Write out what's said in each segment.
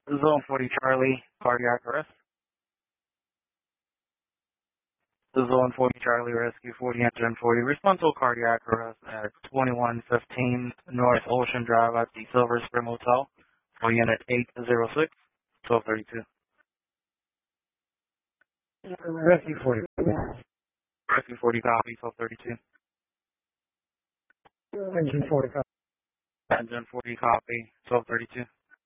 Zone 40 Charlie, cardiac arrest. Zone 40 Charlie, rescue 40, engine 40. Respond to cardiac arrest at 2115 North Ocean Drive at the Silver Spring Motel for unit 806, 1232. Rescue 40. Rescue 40 copy, 1232. Engine 40 copy. Engine 40 copy, 1232.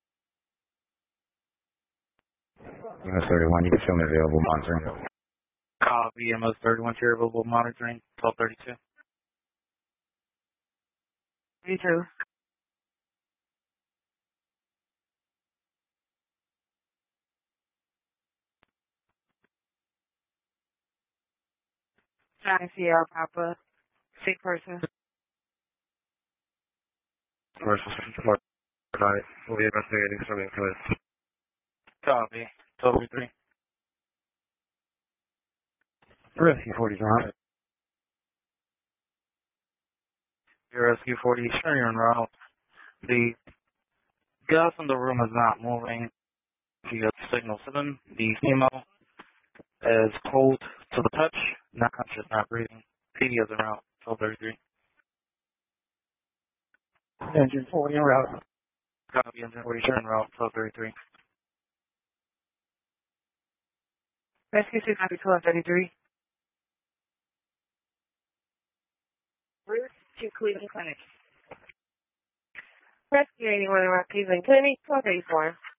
MS 31, you can show me available monitoring. Copy, MS 31, chair available monitoring, 1232. Me too. Trying to see our Papa. Sick person. Commercial 54. Right. We'll be investigating swimming fluids. Copy, 1233. Rescue 40 John. Rescue 40, sure you're en route. The gas in the room is not moving via signal 7. The female is cold to the touch, not conscious, not breathing. PD is en route, 1233. Engine 40 en route. Copy, engine 40, sure en route, 1233. Rescue 2 copy 1233. Route to Cleveland Clinic. Rescue 81 around Cleveland Clinic, 1234.